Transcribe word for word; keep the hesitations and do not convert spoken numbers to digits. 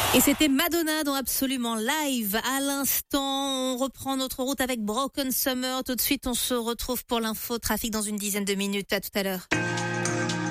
Et c'était Madonna dans Absolument Live. À l'instant, on reprend notre route avec Broken Summer. Tout de suite, on se retrouve pour l'info trafic dans une dizaine de minutes. À tout à l'heure.